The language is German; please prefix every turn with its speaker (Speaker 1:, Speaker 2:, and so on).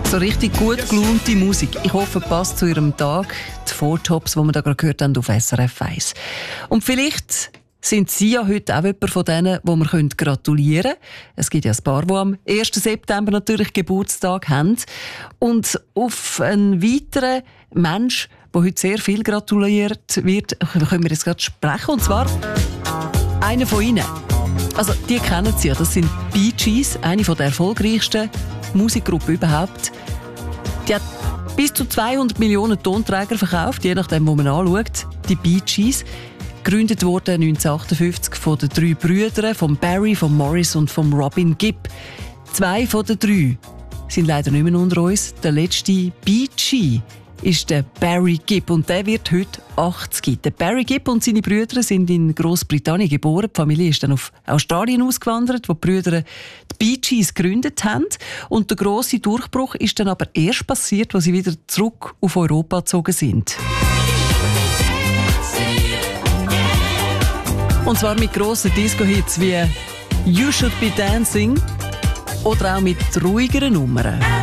Speaker 1: So richtig gut gelaunte Musik. Ich hoffe, passt zu Ihrem Tag. Die Four Tops, die wir da gerade gehört haben auf SRF 1. Und vielleicht sind Sie ja heute auch jemand von denen, wo wir gratulieren können. Es gibt ja ein paar, die am 1. September natürlich Geburtstag haben. Und auf einen weiteren Mensch, der heute sehr viel gratuliert wird, können wir jetzt gerade sprechen. Und zwar einer von Ihnen. Also, die kennen Sie ja. Das sind Bee Gees, eine der erfolgreichsten Musikgruppen überhaupt. Die hat bis zu 200 Millionen Tonträger verkauft, je nachdem, wo man anschaut. Die Bee Gees. Gegründet wurde 1958 von den 3 Brüdern, von Barry, von Morris und von Robin Gibb. 2 von den 3 sind leider nicht mehr unter uns. Der letzte Bee Gee ist der Barry Gibb und der wird heute 80. Der Barry Gibb und seine Brüder sind in Großbritannien geboren. Die Familie ist dann auf Australien ausgewandert, wo die Brüder die Bee Gees gegründet haben. Und der grosse Durchbruch ist dann aber erst passiert, als sie wieder zurück auf Europa gezogen sind. Und zwar mit grossen Disco-Hits wie «You Should Be Dancing» oder auch mit ruhigeren Nummern.